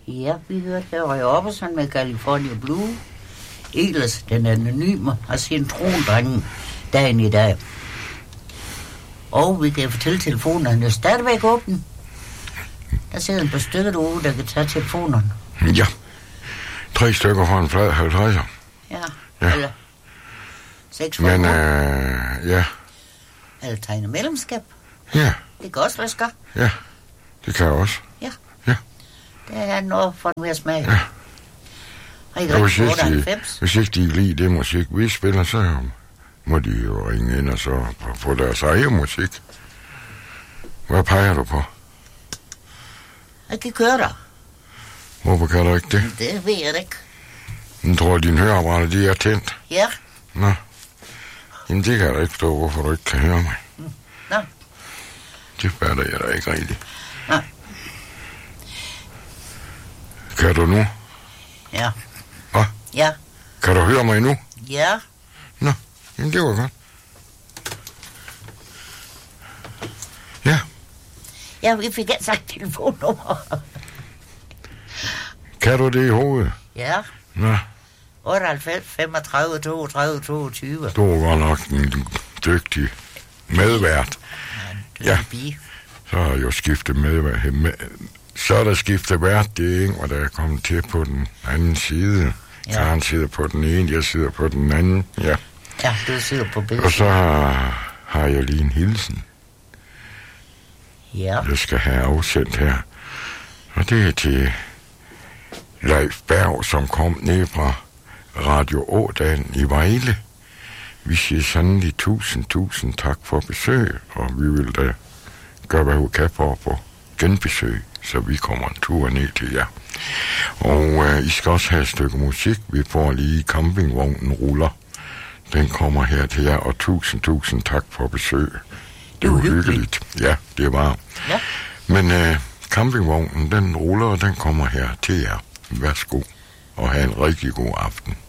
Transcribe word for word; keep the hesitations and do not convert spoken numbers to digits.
Ja, vi hørte her Roy Orbison med California Blue. Ellers den anonyme har Centrondrengen dagen i dag. Og vi kan fortælle telefonerne er stadigvæk åbne. Der sidder en par stykker derude, der kan tage telefonerne. Ja. Tre stykker for en flad halvtredser. Ja, ja. Eller seks for Men, øh, ja. Eller tegne medlemskab. Ja. Det kan også lade sig. Ja, det kan jeg også. Ja. Ja. Det er noget for en mere smag. Ja. Og ikke rigtig otteoghalvfems. Hvis ikke de lide det musik, vi spiller, så må de jo ringe ind og så få deres egen musik. Hvad peger du på? Jeg kan køre dig. Hvorfor kan du ikke det? Det ved jeg ikke. Jeg tror, at dine høreapparater, de er tændt. Ja. Nå. Jamen, det kan jeg da ikke forstå, hvorfor du ikke kan høre mig. Mm. Nå. Det fatter jeg da ikke rigtigt. Nå. Kan du nu? Ja. Hvad? Ja. Kan du høre mig nu? Ja. Nå, jamen det var godt. Ja. Ja, vi fik ikke sagt telefonnummer. Kan du det i hovedet? Ja. Nå. otteoghalvfems, femogtredive, toogtredive, toogtyve. Du er godt nok en dygtig medvært. Ja. Så har jeg jo skiftet medvært. Med, så er der skiftet vært, det er Ingvar, der er kommet til på den anden side. Ja. Karen sidder på den ene, jeg sidder på den anden. Ja, ja du sidder på begge. Og så har, har jeg lige en hilsen. Ja. Jeg skal have afsendt her. Og det er til Leif Berg, som kom ned fra Radio Ådalen i Vejle. Vi siger sandelig tusind, tusind tak for besøg, og vi vil da gøre, hvad vi kan for at få genbesøg, så vi kommer en tur ned til jer. Og øh, I skal også have et stykke musik. Vi får lige campingvognen ruller. Den kommer her til jer, og tusind, tusind tak for besøg. Det var hyggeligt. Ja, det var. Ja. Men øh, campingvognen, den ruller, og den kommer her til jer. Værsgo, og have en rigtig god aften.